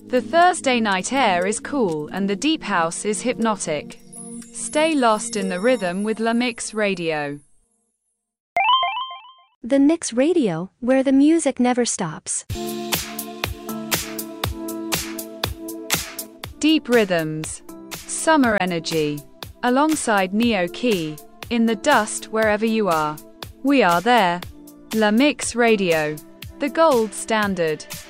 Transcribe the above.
The Thursday night air is cool and the deep house is hypnotic. Stay lost in the rhythm with La Mix Radio. The Mix Radio, where the music never stops. Deep rhythms. Summer energy. Alongside Neo Key. In the dust wherever you are. We are there. La Mix Radio. The gold standard.